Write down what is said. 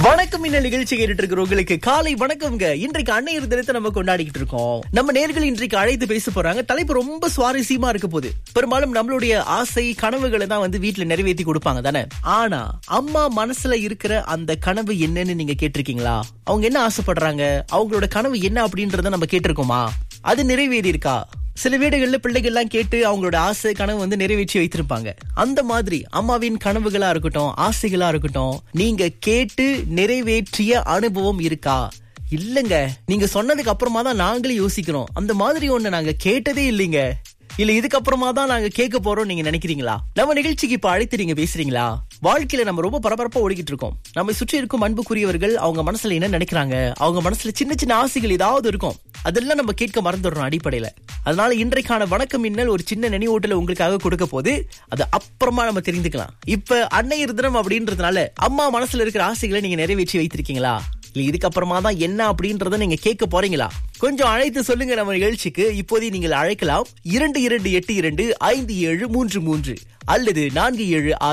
வணக்கம் இந்த நிகழ்ச்சி கேட்டுட்டு இருக்கிறவங்களுக்கு காலை வணக்கம்ங்க. இன்றைக்கு அன்னையர் தினத்தை நம்ம கொண்டாடிக்கிட்டு இருக்கோம். நம்ம நேர்கள் இன்றைக்கு அழைத்து பேச போறாங்க. தலைப்பு ரொம்ப சுவாரஸ்யமா இருக்க போகுது. பெரும்பாலும் நம்மளுடைய ஆசை கனவுகளை தான் வீட்டுல நிறைவேற்றி கொடுப்பாங்க தானே. ஆனா அம்மா மனசுல இருக்கிற அந்த கனவு என்னன்னு நீங்க கேட்டிருக்கீங்களா? அவங்க என்ன ஆசைப்படுறாங்க, அவங்களோட கனவு என்ன அப்படின்றத நம்ம கேட்டிருக்கோமா? அது நிறைவேறி இருக்கா? சில வீடுகள்ல பிள்ளைகள் எல்லாம் கேட்டு அவங்களோட ஆசை கனவு நிறைவேற்றி வைத்திருப்பாங்க. அந்த மாதிரி அம்மாவின் கனவுகளா இருக்கட்டும், ஆசைகளா இருக்கட்டும், நீங்க கேட்டு நிறைவேற்றிய அனுபவம் இருக்கா? இல்லங்க, நீங்க சொன்னதுக்கு அப்புறமா தான் நாங்களே யோசிக்கிறோம். அந்த மாதிரி ஒண்ணு நாங்க கேட்டதே இல்லைங்க, இல்ல இதுக்கப்புறமா தான் நாங்க கேட்க போறோம் நீங்க நினைக்கிறீங்களா? நம்ம நிகழ்ச்சிக்கு இப்ப அழைத்து நீங்க பேசுறீங்களா? வாழ்க்கையில நம்ம ரொம்ப பரபரப்பா ஓடிக்கிட்டு இருக்கோம். நம்ம சுற்றி இருக்கும் அன்புக்குரியவர்கள் அவங்க மனசுல என்ன நினைக்கிறாங்க, அவங்க மனசுல சின்ன சின்ன ஆசைகள் ஏதாவது இருக்கும், அதெல்லாம் நம்ம கேட்க மறந்துடுறோம் அடிப்படையில. அதனால இன்றைக்கான வணக்கம் மின்னல் ஒரு சின்ன நினைவூட்டல உங்களுக்காக கொடுக்க போது, அது அப்புறமா நம்ம தெரிந்துக்கலாம். இப்ப அன்னையர் தினம் அப்படின்றதுனால அம்மா மனசுல இருக்கிற ஆசைகளை நீங்க நிறைவேற்றி வைத்திருக்கீங்களா? இல்ல இதுக்கப்புறமா தான் என்ன அப்படின்றத நீங்க கேட்க போறீங்களா? கொஞ்சம் அழைத்து சொல்லுங்க நம்ம நிகழ்ச்சிக்கு. இப்போதே நீங்கள் அழைக்கலாம் 22825733 அல்லது 47